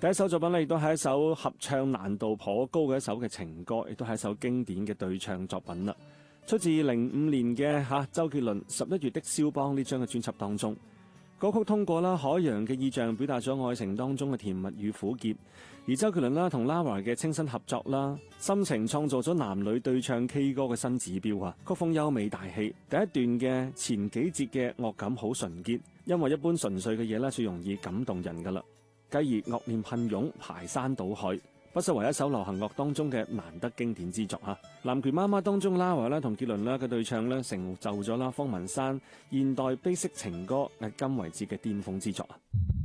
第一首作品呢，亦都係一首合唱難度頗高嘅一首嘅情歌，亦都係一首經典嘅對唱作品啦。出自05年嘅周杰倫11月的肖邦呢張嘅專輯當中。歌曲通過啦海洋嘅意象，表達咗愛情當中嘅甜蜜與苦澀，而周杰倫啦同 Lara 嘅清新合作啦，心情創造咗男女對唱 K 歌嘅新指標啊！曲風優美大氣，第一段嘅前幾節嘅樂感好純潔，因為一般純粹嘅嘢咧最容易感動人噶啦，繼而惡念噴湧，排山倒海，不失為一首流行樂當中嘅難得經典之作啊！南拳媽媽當中 Lara 咧同杰倫咧嘅對唱咧，成就咗啦方文山現代悲式情歌迄今為止嘅巔峰之作啊！